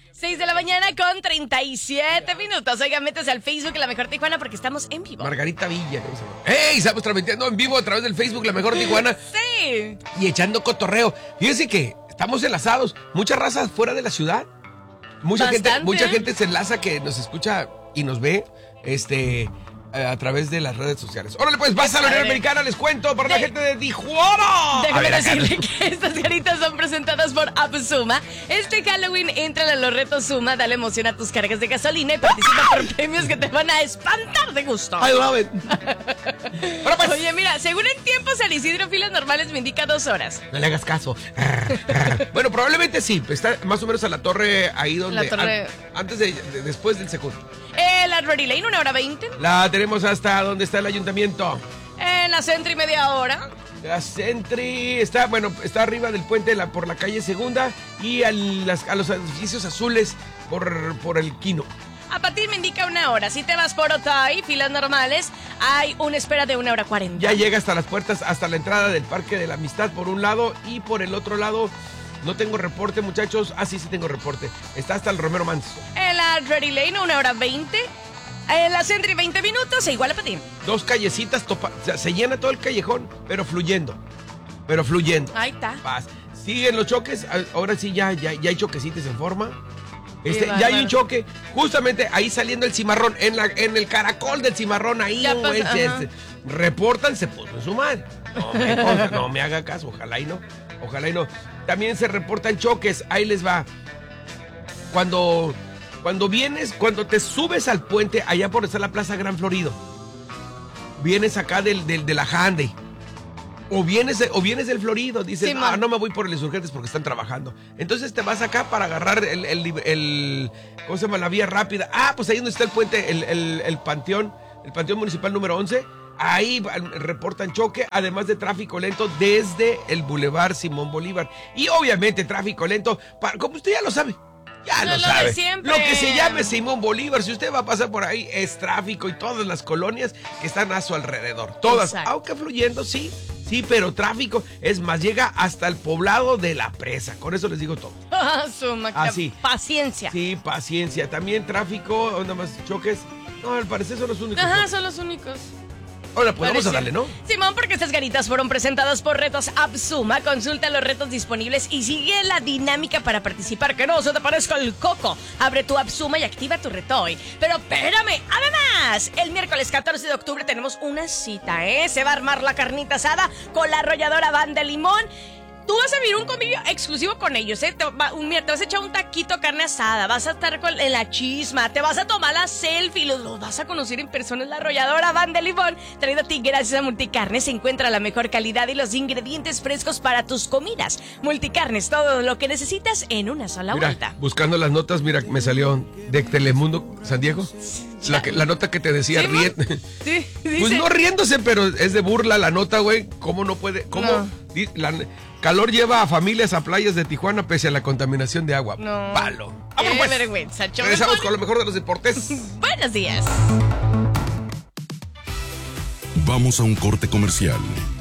6 de la mañana con 37 minutos. Oigan, métese al Facebook La Mejor Tijuana porque estamos en vivo. Margarita Villa. ¡Hey! Estamos transmitiendo en vivo a través del Facebook La Mejor Tijuana. Sí. Y echando cotorreo. Fíjense que estamos enlazados. Mucha raza fuera de la ciudad. Mucha gente se enlaza que nos escucha y nos ve. A través de las redes sociales. Órale, pues, vas a la Unión Americana, les cuento, para la gente de Tijuana. Déjame decirle que estas caritas son presentadas por Suma. Este Halloween, entra a los retos Suma, dale emoción a tus cargas de gasolina y participa por premios que te van a espantar de gusto. I love it. Pues. Oye, mira, según el tiempo, San Isidro, filas normales me indica 2 horas. No le hagas caso. Bueno, probablemente sí, está más o menos a la torre ahí donde... antes después del segundo. La Ready Lane, 1 hora 20. La tenemos hasta donde está el ayuntamiento. En la Sentry, media hora. La Sentry está arriba del puente por la calle Segunda y a los edificios azules por el Quino. A Patín me indica 1 hora. Si te vas por Otay, filas normales, hay una espera de 1 hora 40. Ya llega hasta las puertas, hasta la entrada del Parque de la Amistad por un lado y por el otro lado... No tengo reporte, muchachos. Sí tengo reporte. Está hasta el Romero Manso. En la Ready Lane, 1 hora 20. En la Sentry, 20 minutos, e igual a Patín. 2 callecitas, se llena todo el callejón, pero fluyendo. Ahí está. Siguen los choques. Ahora sí, ya hay choquecitos en forma. Ya hay un choque. Justamente ahí saliendo el cimarrón. En el caracol del cimarrón, ahí. Reportan, se puso en su madre. No me haga caso, ojalá y no. También se reportan choques, ahí les va. Cuando te subes al puente, allá por estar la Plaza Gran Florido, vienes acá de la Handy, o vienes del Florido, dices, no me voy por el Insurgentes porque están trabajando. Entonces te vas acá para agarrar ¿cómo se llama? La vía rápida. Pues ahí donde está el puente, el Panteón Municipal número 11. Ahí reportan choque, además de tráfico lento desde el Boulevard Simón Bolívar. Y obviamente tráfico lento, como usted ya lo sabe. Lo que se llame Simón Bolívar, si usted va a pasar por ahí, es tráfico y todas las colonias que están a su alrededor. Todas, aunque fluyendo, sí, pero tráfico. Es más, llega hasta el poblado de La Presa. Con eso les digo todo. Así. Paciencia. Sí, paciencia. También tráfico, ¿dónde más choques? No, al parecer son los únicos. Son los únicos. Ahora, pues vamos a darle, ¿no? Simón, porque estas ganitas fueron presentadas por Retos Suma. Consulta los retos disponibles y sigue la dinámica para participar. Que no se te parezca el coco. Abre tu Suma y activa tu reto hoy. Pero espérame, además, el miércoles 14 de octubre tenemos una cita, Se va a armar la carnita asada con la arrolladora Banda Limón. Tú vas a vivir un convivio exclusivo con ellos, Te vas a echar un taquito, carne asada, vas a estar en la chisma, te vas a tomar la selfie, los vas a conocer en persona. La arrolladora Banda Limón, traído a ti gracias a Multicarnes. Se encuentra la mejor calidad y los ingredientes frescos para tus comidas. Multicarnes, todo lo que necesitas en una sola vuelta. Buscando las notas, mira, me salió de Telemundo, San Diego. La nota que te decía, Sí, pues no riéndose, pero es de burla la nota, güey. ¿Cómo no puede? Calor lleva a familias a playas de Tijuana pese a la contaminación de agua. No. Palo. Qué vergüenza. Regresamos con lo mejor de los deportes. Buenos días. Vamos a un corte comercial.